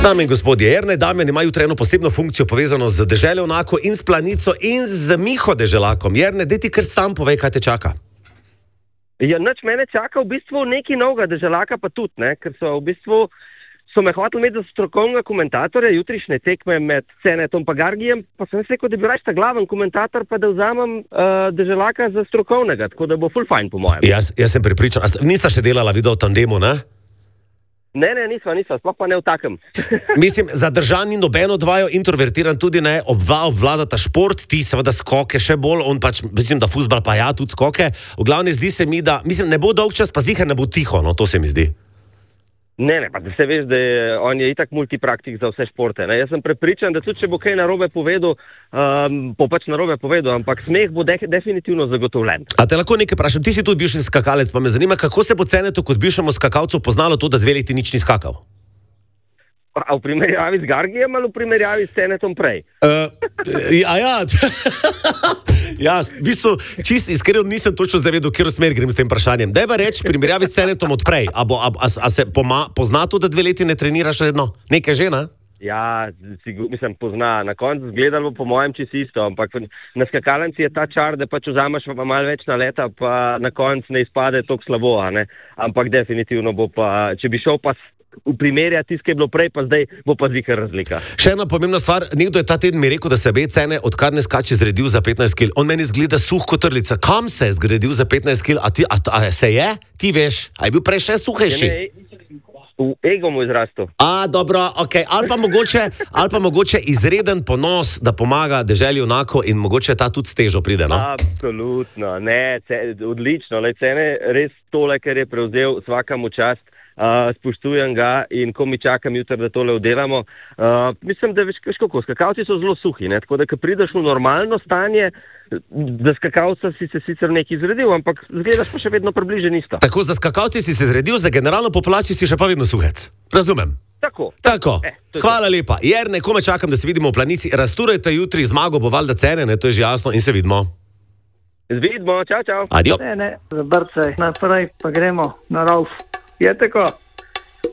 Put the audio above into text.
Dame in gospodje, Jernej Damjan ima jutri eno posebno funkcijo povezano z Deželjo Onako in s Planico in z Miho Deželakom. Jernej, daj ti kar sam povej, kaj te čaka. Ja, nič mene čaka v bistvu nekaj novega, Deželaka pa tudi, ne? Ker so me hoteli imeti za strokovnega komentatorja jutrišnje tekme med Cenetom pa Gargijem, pa sem rekel, da bi raje ta glaven komentator, pa da vzamem Deželaka za strokovnega, tako da bo ful fajn po mojem. Jaz sem prepričan. Nista še delala video v tandemu, ne? Ne, nisva, sploh pa ne v takem. Mislim, zadržan ni noben od vaju, introvertiran tudi ne, obvladata šport, ti seveda skoke še bolj, on pač, mislim, da fuzbal pa ja, tudi skoke. V glavnem zdi se mi, da, mislim, ne bo dolg čas, pa ziher ne bo tiho, no, to se mi zdi. Ne, pa da se veš, da on je itak multipraktik za vse športe. Ne? Jaz sem prepričan, da tudi če bo kaj narobe povedal, bo pač narobe povedal, ampak smeh bo definitivno zagotovljen. A te lahko nekaj vprašam, ti si tudi bivši skakalec, pa me zanima, kako se bo Cenetu kot bivšemu skakalcu poznalo to, da 2 leti nič ni skakal? A v primerjavi z Gargijem ali v primerjavi s Cenetom prej? Ja, v bistvu, čisto iskreno nisem točno zdaj vedel, v katero smer grem s tem vprašanjem. Dajva reči, v primerjavi s Cenetom odprej. A se pozna to, da 2 leti ne treniraš redno? Nekaj že, ne? Ja, mislim, pozna. Na koncu zgledalo po mojem čisto isto, ampak na skakalnici je ta čar, da pač vzameš pa malo več na leta, pa na koncu ne izpade toliko slabo, ne? Ampak definitivno bo pa, če bi šel pa v primerjati, ki je bilo prej, pa zdaj bo pa zvikar razlika. Še ena pomembna stvar, nekdo je ta teden mi rekel, da se Cene, odkar ne skače, zredil za 15 kg. On meni zgleda suh kot trlica. Kam se je zgradil za 15 kg? A se je? Ti veš? A je bil prej še suhejši? V ego mu izrastel. Dobro, ok. Ali pa mogoče izreden ponos, da pomaga Deželju Onako in mogoče ta tudi s težo pride, no? Absolutno, ne, odlično. Cene res tole, ker je prevzel, svaka mu čast. Spoštujem ga in ko mi čakam jutri, da tole oddelamo. Mislim, da veš kako, skakalci so zelo suhi, ne? Tako da, ko prideš v normalno stanje, za skakalca si se sicer nekaj zredil, ampak zgledaš pa še vedno približen isto. Tako, za skakalci si se zredil, za generalno populacijo si še pa vedno suhec. Razumem. Tako. Hvala lepa. Jernej, ko me čakam, da se vidimo v Planici. Razturajte jutri, zmago bo valjda Cene, ne, to je že jasno in se vidimo. Vidimo, čau. Adio. Ne, zabrcaj naprej, pa gremo na Rauf. Je tako?